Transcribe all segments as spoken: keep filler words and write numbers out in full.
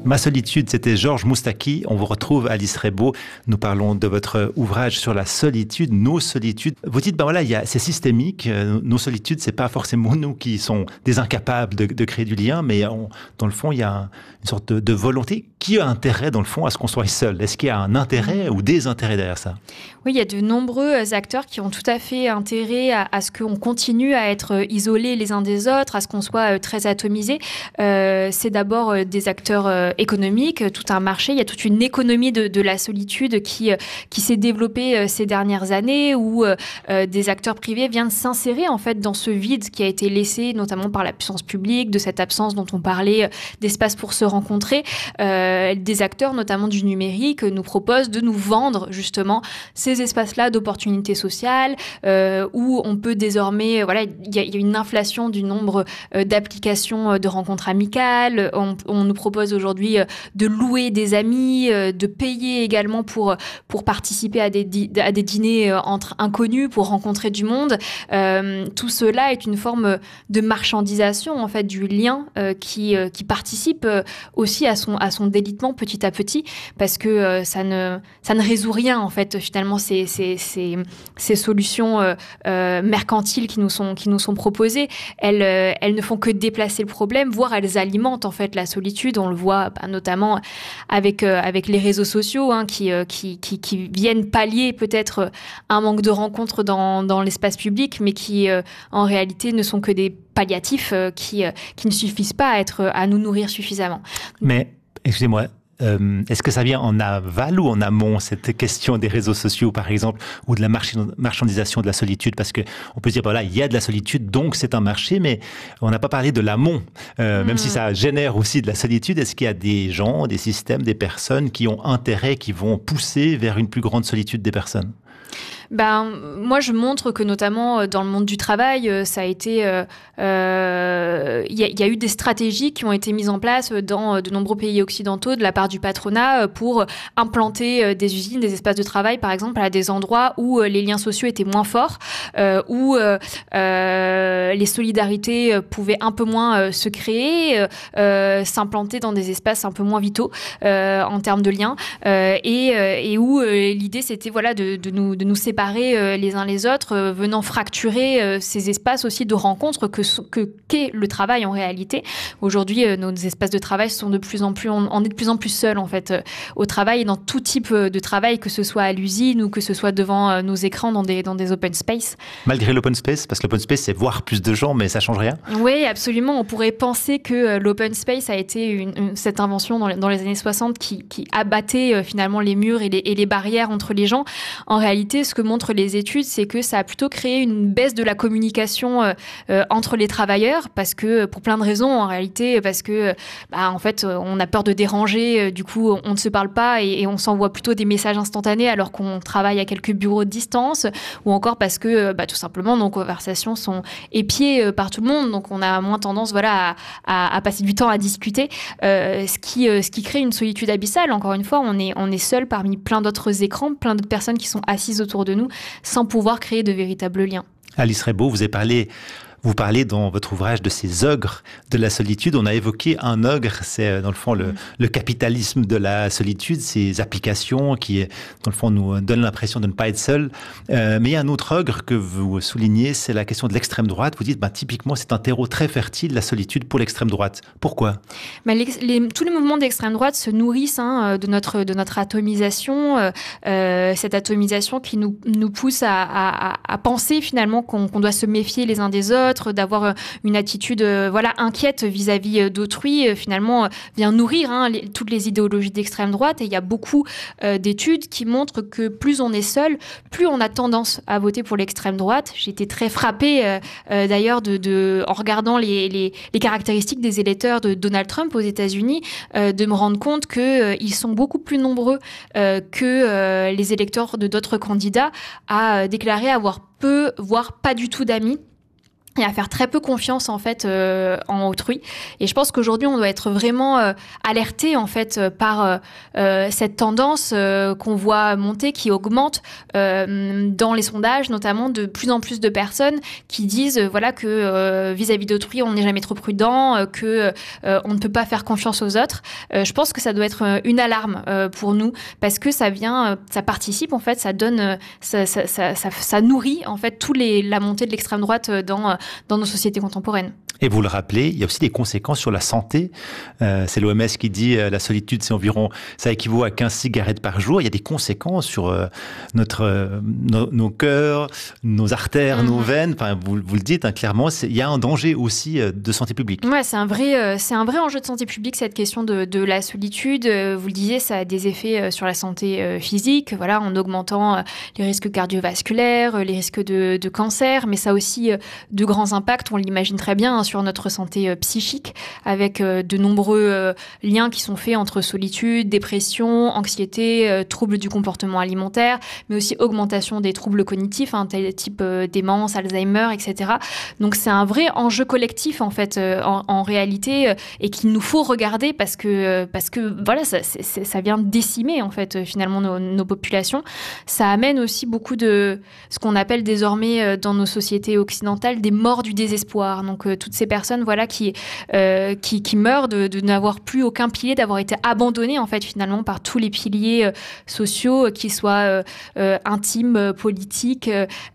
Ma solitude, c'était Georges Moustaki. On vous retrouve, Alice Rebaud. Nous parlons de votre ouvrage sur la solitude, nos solitudes. Vous dites, ben voilà, il y a, c'est systémique. Nos solitudes, c'est pas forcément nous qui sommes des incapables de, de créer du lien, mais on, dans le fond, il y a un, une sorte de, de volonté. Qui a intérêt, dans le fond, à ce qu'on soit seul? Est-ce qu'il y a un intérêt ou des intérêts derrière ça? Oui, il y a de nombreux acteurs qui ont tout à fait intérêt à, à ce qu'on continue à être isolés les uns des autres, à ce qu'on soit très atomisés. Euh, c'est d'abord des acteurs euh, économiques, tout un marché. Il y a toute une économie de, de la solitude qui, qui s'est développée ces dernières années, où euh, des acteurs privés viennent s'insérer en fait dans ce vide qui a été laissé notamment par la puissance publique, de cette absence dont on parlait d'espace pour se rencontrer. Euh, des acteurs, notamment du numérique, nous proposent de nous vendre justement ces espaces-là d'opportunités sociales euh, où on peut désormais, voilà, il y, y a une inflation du nombre euh, d'applications de rencontres amicales. On, on nous propose aujourd'hui euh, de louer des amis, euh, de payer également pour pour participer à des di- à des dîners euh, entre inconnus, pour rencontrer du monde. Euh, tout cela est une forme de marchandisation en fait du lien euh, qui euh, qui participe euh, aussi à son à son délitement petit à petit, parce que euh, ça ne ça ne résout rien en fait finalement ces ces ces, ces solutions euh, euh, mercantiles qui nous sont qui nous sont proposées. Elles euh, elles ne font que déplacer le problème, voire elles alimentent en fait la solitude. On le voit bah, notamment avec euh, avec les réseaux sociaux hein, qui, euh, qui qui qui viennent pallier peut-être un manque de rencontres dans dans l'espace public, mais qui euh, en réalité ne sont que des palliatifs euh, qui euh, qui ne suffisent pas à être à nous nourrir suffisamment. Mais excusez-moi, euh, est-ce que ça vient en aval ou en amont, cette question des réseaux sociaux, par exemple, ou de la marchandisation de la solitude? Parce que on peut se dire, voilà, il y a de la solitude, donc c'est un marché, mais on n'a pas parlé de l'amont. Euh, mmh. Même si ça génère aussi de la solitude, est-ce qu'il y a des gens, des systèmes, des personnes qui ont intérêt, qui vont pousser vers une plus grande solitude des personnes? Ben, moi, je montre que notamment dans le monde du travail, ça a été, il euh, euh, y, y a eu des stratégies qui ont été mises en place dans de nombreux pays occidentaux de la part du patronat pour implanter des usines, des espaces de travail, par exemple, à des endroits où les liens sociaux étaient moins forts, euh, où euh, les solidarités pouvaient un peu moins se créer, euh, s'implanter dans des espaces un peu moins vitaux euh, en termes de liens, euh, et, et où euh, l'idée c'était voilà de, de nous de nous séparer les uns les autres, venant fracturer ces espaces aussi de rencontre que, que qu'est le travail en réalité. Aujourd'hui, nos espaces de travail sont de plus en plus, on, on est de plus en plus seuls en fait au travail et dans tout type de travail, que ce soit à l'usine ou que ce soit devant nos écrans dans des dans des open space. Malgré l'open space, parce que l'open space c'est voir plus de gens, mais ça change rien. Oui, absolument. On pourrait penser que l'open space a été une, une, cette invention dans les, dans les années soixante qui, qui abattait euh, finalement les murs et les, et les barrières entre les gens. En réalité, ce que montrent les études, c'est que ça a plutôt créé une baisse de la communication euh, euh, entre les travailleurs, parce que pour plein de raisons en réalité, parce que bah, en fait on a peur de déranger, euh, du coup on ne se parle pas et, et on s'envoie plutôt des messages instantanés alors qu'on travaille à quelques bureaux de distance, ou encore parce que bah, tout simplement nos conversations sont épiées euh, par tout le monde, donc on a moins tendance voilà à, à, à passer du temps à discuter, euh, ce qui euh, ce qui crée une solitude abyssale. Encore une fois, on est on est seul parmi plein d'autres écrans, plein d'autres personnes qui sont assises autour de nous, sans pouvoir créer de véritables liens. Alice Rebaud, vous avez parlé, vous parlez dans votre ouvrage de ces ogres de la solitude. On a évoqué un ogre, c'est dans le fond le, le capitalisme de la solitude, ces applications qui, dans le fond, nous donnent l'impression de ne pas être seuls. Euh, mais il y a un autre ogre que vous soulignez, c'est la question de l'extrême droite. Vous dites, bah, typiquement, c'est un terreau très fertile, la solitude, pour l'extrême droite. Pourquoi ? bah, les, les, Tous les mouvements d'extrême droite se nourrissent hein, de, notre, de notre atomisation, euh, cette atomisation qui nous, nous pousse à, à, à penser finalement qu'on, qu'on doit se méfier les uns des autres, d'avoir une attitude euh, voilà inquiète vis-à-vis d'autrui, euh, finalement euh, vient nourrir hein, les, toutes les idéologies d'extrême droite. Et il y a beaucoup euh, d'études qui montrent que plus on est seul, plus on a tendance à voter pour l'extrême droite. J'ai été très frappée euh, euh, d'ailleurs de, de, en regardant les, les, les caractéristiques des électeurs de Donald Trump aux États-Unis, euh, de me rendre compte qu'ils euh, sont beaucoup plus nombreux euh, que euh, les électeurs de d'autres candidats à euh, déclarer avoir peu, voire pas du tout d'amis et à faire très peu confiance en fait euh, en autrui. Et je pense qu'aujourd'hui on doit être vraiment euh, alerté en fait euh, par euh, cette tendance euh, qu'on voit monter, qui augmente euh, dans les sondages, notamment de plus en plus de personnes qui disent euh, voilà que euh, vis-à-vis d'autrui on n'est jamais trop prudent, euh, que euh, on ne peut pas faire confiance aux autres. Euh, je pense que ça doit être une alarme euh, pour nous, parce que ça vient, euh, ça participe en fait, ça donne, euh, ça, ça, ça, ça, ça nourrit en fait tous les la montée de l'extrême droite dans dans nos sociétés contemporaines. Et vous le rappelez, il y a aussi des conséquences sur la santé. Euh, c'est l'O M S qui dit euh, la solitude, c'est environ, ça équivaut à quinze cigarettes par jour. Il y a des conséquences sur euh, notre, euh, nos, nos cœurs, nos artères, mm-hmm. nos veines. Enfin, vous, vous le dites hein, clairement, c'est, il y a un danger aussi euh, de santé publique. Ouais, c'est un vrai, euh, c'est un vrai enjeu de santé publique, cette question de, de la solitude. Euh, vous le disiez, ça a des effets euh, sur la santé euh, physique, voilà, en augmentant euh, les risques cardiovasculaires, euh, les risques de, de cancer, mais ça a aussi euh, de grands impacts. On l'imagine très bien hein, sur notre santé euh, psychique, avec euh, de nombreux euh, liens qui sont faits entre solitude, dépression, anxiété, euh, troubles du comportement alimentaire, mais aussi augmentation des troubles cognitifs, hein, tel type euh, démence, Alzheimer, et cetera. Donc c'est un vrai enjeu collectif en fait, euh, en, en réalité, euh, et qu'il nous faut regarder parce que euh, parce que voilà, ça, c'est, c'est, ça vient décimer en fait euh, finalement nos, nos populations. Ça amène aussi beaucoup de ce qu'on appelle désormais euh, dans nos sociétés occidentales des morts du désespoir. Donc euh, toutes ces personnes voilà qui euh, qui, qui meurent de, de n'avoir plus aucun pilier, d'avoir été abandonnées en fait finalement par tous les piliers euh, sociaux, euh, qu'ils soient euh, euh, intimes, euh, politiques,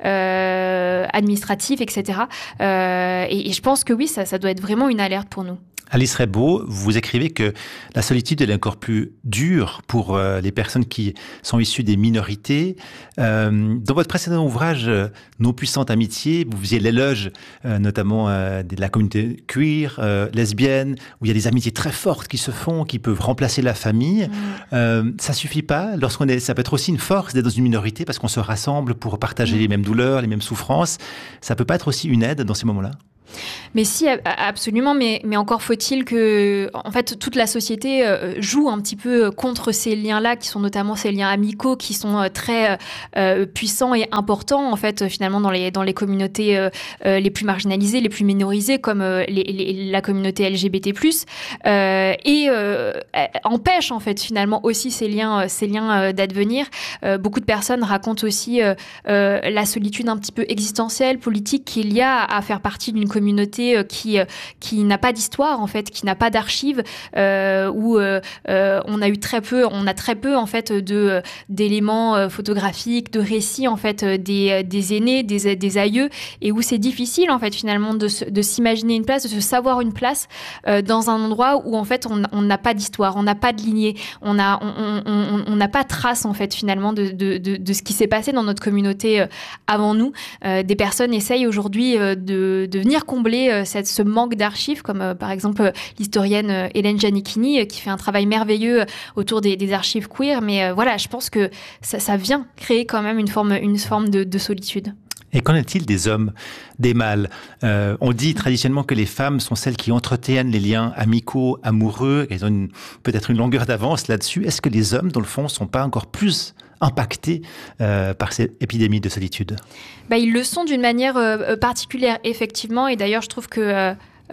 euh, administratifs, et cetera. Euh, et, et je pense que oui, ça, ça doit être vraiment une alerte pour nous. Alice Rebaud, vous écrivez que la solitude elle est encore plus dure pour euh, les personnes qui sont issues des minorités. Euh, dans votre précédent ouvrage, euh, Nos puissantes amitiés, vous faisiez l'éloge euh, notamment euh, de la communauté queer, euh, lesbienne, où il y a des amitiés très fortes qui se font, qui peuvent remplacer la famille. Mmh. Euh, ça suffit pas. Lorsqu'on est, ça peut être aussi une force d'être dans une minorité parce qu'on se rassemble pour partager mmh. les mêmes douleurs, les mêmes souffrances. Ça peut pas être aussi une aide dans ces moments-là? Mais si, absolument, mais, mais encore faut-il que, en fait, toute la société joue un petit peu contre ces liens-là, qui sont notamment ces liens amicaux, qui sont très euh, puissants et importants, en fait, finalement, dans les, dans les communautés euh, les plus marginalisées, les plus minorisées, comme euh, les, les, la communauté L G B T plus, euh, et euh, empêche, en fait, finalement, aussi ces liens, ces liens d'advenir. Euh, beaucoup de personnes racontent aussi euh, euh, la solitude un petit peu existentielle, politique, qu'il y a à faire partie d'une communauté qui qui n'a pas d'histoire en fait, qui n'a pas d'archives, euh, où euh, on a eu très peu, on a très peu en fait de d'éléments photographiques, de récits en fait des des aînés, des des aïeux, et où c'est difficile en fait finalement de de s'imaginer une place, de se savoir une place euh, dans un endroit où en fait on on n'a pas d'histoire, on n'a pas de lignée, on a on on on n'a pas trace en fait finalement de de de, de ce qui s'est passé dans notre communauté euh, avant nous. Euh, des personnes essayent aujourd'hui euh, de de venir combler euh, cette, ce manque d'archives, comme euh, par exemple euh, l'historienne euh, Hélène Giannichini, euh, qui fait un travail merveilleux euh, autour des, des archives queer. Mais euh, voilà, je pense que ça, ça vient créer quand même une forme, une forme de, de solitude. Et qu'en est-il des hommes, des mâles? euh, On dit traditionnellement que les femmes sont celles qui entretiennent les liens amicaux, amoureux, qu'elles ont une, peut-être une longueur d'avance là-dessus. Est-ce que les hommes, dans le fond, ne sont pas encore plus impactés euh, par cette épidémie de solitude? Bah, ils le sont d'une manière euh, particulière, effectivement. Et d'ailleurs, je trouve que... Euh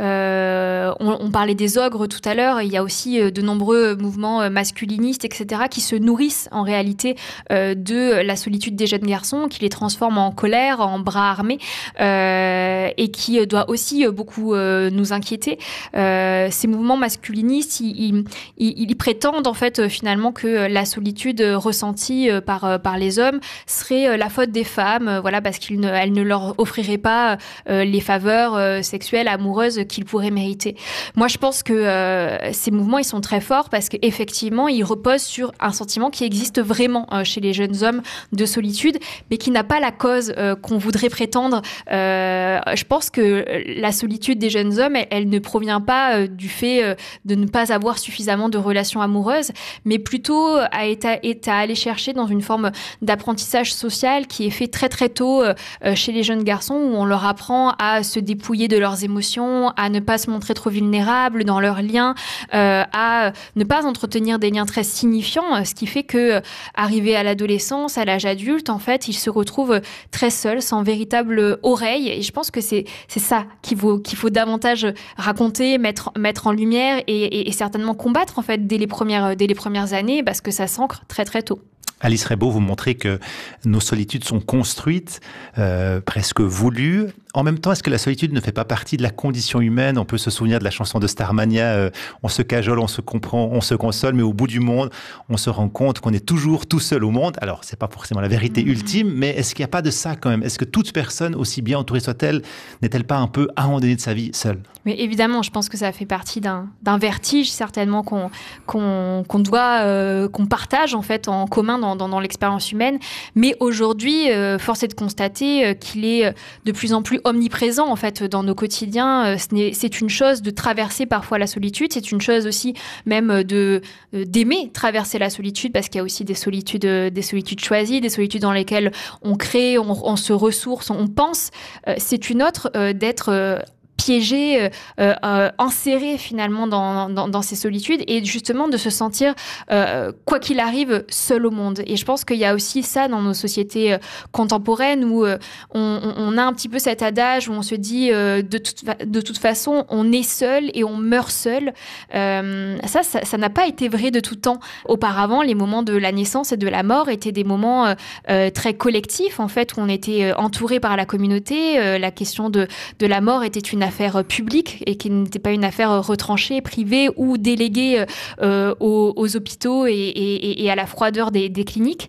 Euh, on, on parlait des ogres tout à l'heure. Il y a aussi euh, de nombreux mouvements euh, masculinistes, et cetera, qui se nourrissent en réalité euh, de la solitude des jeunes garçons, qui les transforment en colère, en bras armés, euh, et qui euh, doit aussi euh, beaucoup euh, nous inquiéter. Euh, ces mouvements masculinistes, ils, ils, ils, ils prétendent en fait euh, finalement que la solitude ressentie euh, par euh, par les hommes serait euh, la faute des femmes, euh, voilà, parce qu'elles ne, elles ne leur offriraient pas euh, les faveurs euh, sexuelles, amoureuses qu'ils pourraient mériter. Moi, je pense que euh, ces mouvements, ils sont très forts parce qu'effectivement, ils reposent sur un sentiment qui existe vraiment euh, chez les jeunes hommes de solitude, mais qui n'a pas la cause euh, qu'on voudrait prétendre. Euh, je pense que la solitude des jeunes hommes, elle, elle ne provient pas euh, du fait euh, de ne pas avoir suffisamment de relations amoureuses, mais plutôt à, est à, est à aller chercher dans une forme d'apprentissage social qui est fait très très tôt euh, chez les jeunes garçons, où on leur apprend à se dépouiller de leurs émotions, à ne pas se montrer trop vulnérables dans leurs liens, euh, à ne pas entretenir des liens très signifiants, ce qui fait que, arrivé à l'adolescence, à l'âge adulte, en fait, ils se retrouvent très seuls, sans véritable oreille. Et je pense que c'est, c'est ça qu'il faut, qu'il faut davantage raconter, mettre, mettre en lumière et, et, et certainement combattre, en fait, dès les premières, dès les premières années, parce que ça s'ancre très, très tôt. Alice Rebaud, vous montrez que nos solitudes sont construites, euh, presque voulues. En même temps, est-ce que la solitude ne fait pas partie de la condition humaine ? On peut se souvenir de la chanson de Starmania, euh, on se cajole, on se comprend, on se console, mais au bout du monde, on se rend compte qu'on est toujours tout seul au monde. Alors, c'est pas forcément la vérité mmh. ultime, mais est-ce qu'il n'y a pas de ça quand même ? Est-ce que toute personne, aussi bien entourée soit-elle, n'est-elle pas un peu à un moment donné de sa vie seule ? Mais évidemment, je pense que ça fait partie d'un, d'un vertige, certainement, qu'on, qu'on, qu'on doit, euh, qu'on partage, en fait, en commun dans, dans, dans l'expérience humaine. Mais aujourd'hui, euh, force est de constater euh, qu'il est de plus en plus omniprésent, en fait, dans nos quotidiens. Euh, ce n'est, c'est une chose de traverser parfois la solitude. C'est une chose aussi, même, de, d'aimer traverser la solitude, parce qu'il y a aussi des solitudes, des solitudes choisies, des solitudes dans lesquelles on crée, on, on se ressource, on pense. Euh, c'est une autre euh, d'être... Euh, piégé, euh, euh, enserré finalement dans, dans, dans ces solitudes et justement de se sentir, euh, quoi qu'il arrive, seul au monde. Et je pense qu'il y a aussi ça dans nos sociétés euh, contemporaines où euh, on, on a un petit peu cet adage où on se dit euh, de, toute, de toute façon, on est seul et on meurt seul. Euh, ça, ça, ça n'a pas été vrai de tout temps. Auparavant, les moments de la naissance et de la mort étaient des moments euh, euh, très collectifs, en fait, où on était euh, entouré par la communauté. Euh, la question de, de la mort était une affaire publique et qui n'était pas une affaire retranchée, privée ou déléguée euh, aux, aux hôpitaux et, et, et à la froideur des, des cliniques,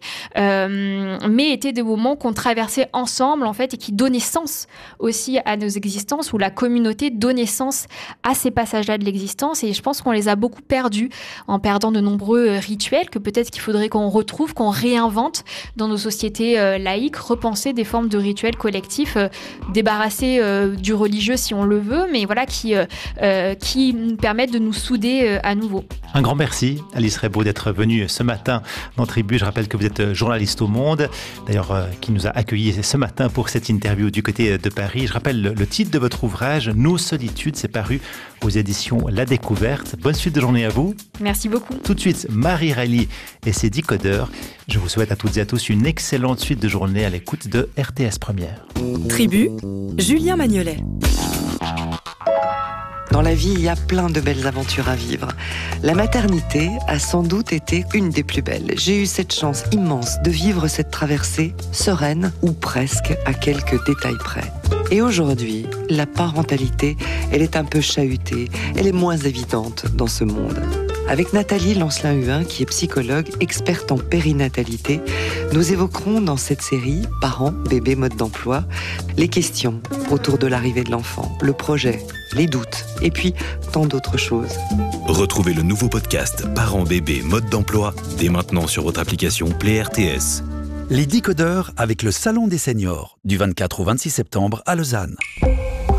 euh, mais étaient des moments qu'on traversait ensemble en fait et qui donnaient sens aussi à nos existences, où la communauté donnait sens à ces passages-là de l'existence. Et je pense qu'on les a beaucoup perdus en perdant de nombreux rituels que peut-être qu'il faudrait qu'on retrouve, qu'on réinvente dans nos sociétés euh, laïques, repenser des formes de rituels collectifs, euh, débarrasser euh, du religieux si on le veut, mais voilà, qui, euh, euh, qui nous permettent de nous souder euh, à nouveau. Un grand merci, Alice Rebaud, d'être venue ce matin dans Tribu. Je rappelle que vous êtes journaliste au Monde, d'ailleurs, euh, qui nous a accueillis ce matin pour cette interview du côté de Paris. Je rappelle le, le titre de votre ouvrage, Nos solitudes, c'est paru aux éditions La Découverte. Bonne suite de journée à vous. Merci beaucoup. Tout de suite, Marie Reilly et ses décodeurs. Je vous souhaite à toutes et à tous une excellente suite de journée à l'écoute de R T S Première. Tribu, Julien Magnolet. Dans la vie, il y a plein de belles aventures à vivre. La maternité a sans doute été une des plus belles. J'ai eu cette chance immense de vivre cette traversée sereine, ou presque, à quelques détails près. Et aujourd'hui, la parentalité, elle est un peu chahutée, elle est moins évidente dans ce monde. Avec Nathalie Lancelin-Huin, qui est psychologue, experte en périnatalité, nous évoquerons dans cette série « Parents, bébés, mode d'emploi » les questions autour de l'arrivée de l'enfant, le projet, les doutes, et puis tant d'autres choses. Retrouvez le nouveau podcast « Parents, bébés, mode d'emploi » dès maintenant sur votre application Play R T S. Les décodeurs avec le Salon des seniors, du vingt-quatre au vingt-six septembre à Lausanne.